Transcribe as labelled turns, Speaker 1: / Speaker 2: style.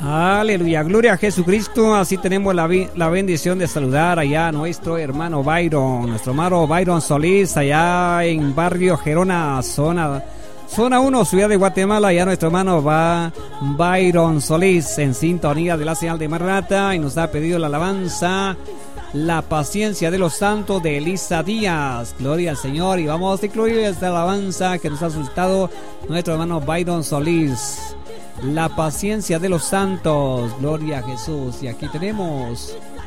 Speaker 1: Aleluya, gloria a Jesucristo. Así tenemos la bendición de saludar allá a nuestro hermano Byron Solís, allá en barrio Gerona, zona 1, ciudad de Guatemala. Allá nuestro hermano Byron Solís en sintonía de la señal de Maranatha, y nos ha pedido la alabanza La paciencia de los santos de Elisa Díaz. Gloria al Señor, y vamos a incluir esta alabanza que nos ha solicitado nuestro hermano Byron Solís. La paciencia de los santos, gloria a Jesús. Y aquí tenemos